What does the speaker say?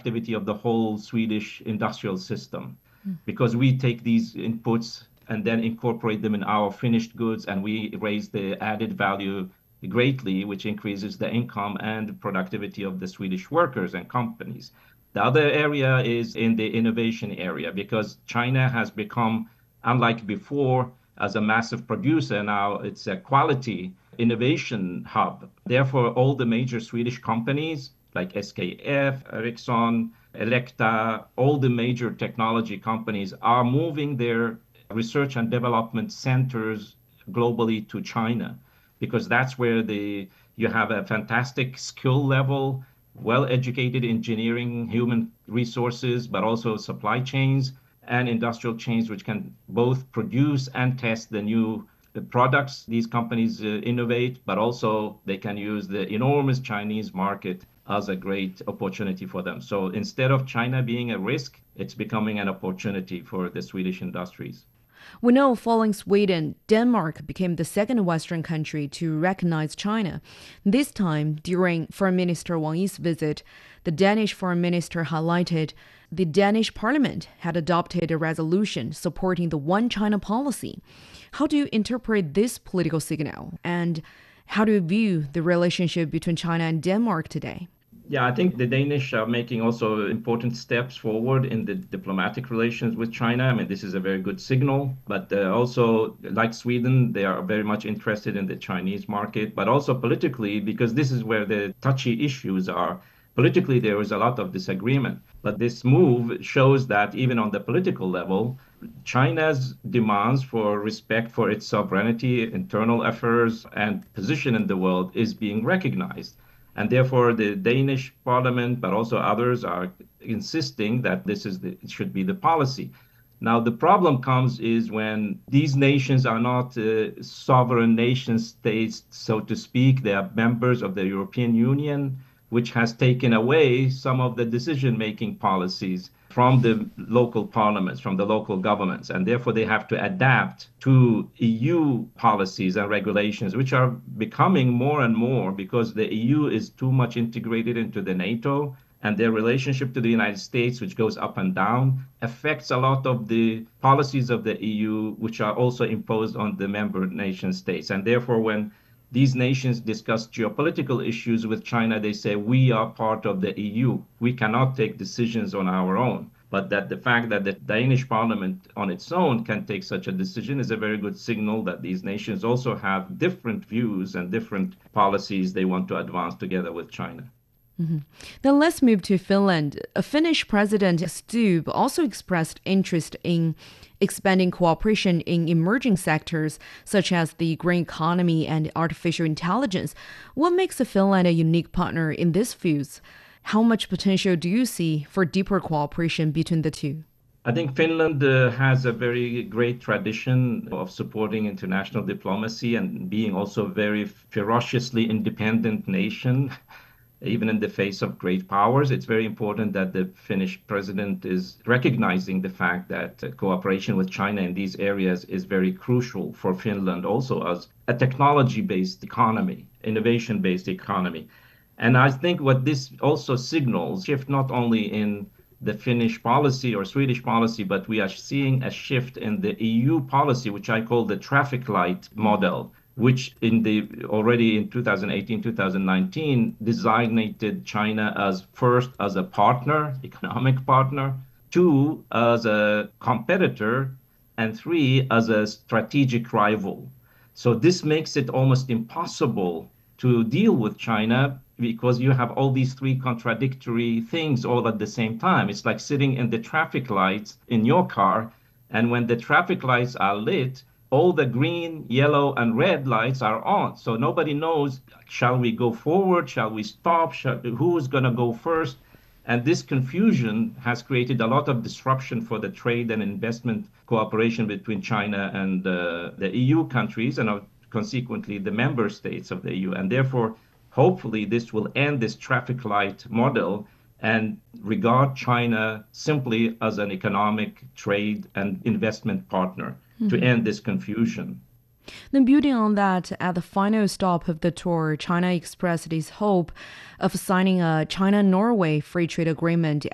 productivity of the whole Swedish industrial system, because we take these inputs and then incorporate them in our finished goods, and we raise the added value greatly, which increases the income and productivity of the Swedish workers and companies. The other area is in the innovation area, because China has become, unlike before, as a massive producer, now it's a quality innovation hub. Therefore, all the major Swedish companies like SKF, Ericsson, Elekta, all the major technology companies are moving their research and development centers globally to China, because that's where you have a fantastic skill level, well-educated engineering, human resources, but also supply chains and industrial chains, which can both produce and test the new products these companies innovate, but also they can use the enormous Chinese market as a great opportunity for them. So instead of China being a risk, it's becoming an opportunity for the Swedish industries. We know following Sweden, Denmark became the second Western country to recognize China. This time, during Foreign Minister Wang Yi's visit, the Danish Foreign Minister highlighted the Danish Parliament had adopted a resolution supporting the One China policy. How do you interpret this political signal? And how do you view the relationship between China and Denmark today? Yeah, I think the Danish are making also important steps forward in the diplomatic relations with China. I mean, this is a very good signal, but also, like Sweden, they are very much interested in the Chinese market, but also politically, because this is where the touchy issues are. Politically, there is a lot of disagreement, but this move shows that even on the political level, China's demands for respect for its sovereignty, internal affairs, and position in the world is being recognized. And therefore, the Danish parliament, but also others, are insisting that it should be the policy. Now, the problem comes is when these nations are not sovereign nation states, so to speak. They are members of the European Union, which has taken away some of the decision-making policies from the local parliaments, from the local governments, and therefore they have to adapt to EU policies and regulations, which are becoming more and more, because the EU is too much integrated into the NATO, and their relationship to the United States, which goes up and down, affects a lot of the policies of the EU, which are also imposed on the member nation states. And therefore, when these nations discuss geopolitical issues with China, they say, we are part of the EU. We cannot take decisions on our own. But that the fact that the Danish parliament on its own can take such a decision is a very good signal that these nations also have different views and different policies they want to advance together with China. Mm-hmm. Then let's move to Finland. A Finnish President Stubb also expressed interest in expanding cooperation in emerging sectors such as the green economy and artificial intelligence. What makes Finland a unique partner in these fields? How much potential do you see for deeper cooperation between the two? I think Finland has a very great tradition of supporting international diplomacy and being also a very ferociously independent nation. Even in the face of great powers, it's very important that the Finnish president is recognizing the fact that cooperation with China in these areas is very crucial for Finland also as a technology-based economy, innovation-based economy. And I think what this also signals, shift not only in the Finnish policy or Swedish policy, but we are seeing a shift in the EU policy, which I call the traffic light model, which already in 2018, 2019, designated China as first as a partner, economic partner, two as a competitor, and three as a strategic rival. So this makes it almost impossible to deal with China because you have all these three contradictory things all at the same time. It's like sitting in the traffic lights in your car, and when the traffic lights are lit, all the green, yellow, and red lights are on. So nobody knows, shall we go forward? Shall we stop? Who's going to go first? And this confusion has created a lot of disruption for the trade and investment cooperation between China and the EU countries, and consequently the member states of the EU. And therefore, hopefully, this will end this traffic light model and regard China simply as an economic, trade, and investment partner to end this confusion. Then building on that, at the final stop of the tour, China expressed its hope of signing a China-Norway free trade agreement